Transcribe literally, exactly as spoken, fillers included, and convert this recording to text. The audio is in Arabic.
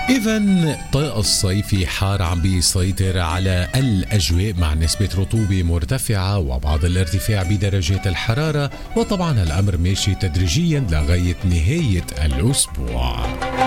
إذن طقس الصيفي حار عم بيسيطر على الأجواء مع نسبة رطوبة مرتفعة وبعض الارتفاع بدرجات الحرارة، وطبعا الأمر ماشي تدريجيا لغاية نهاية الأسبوع.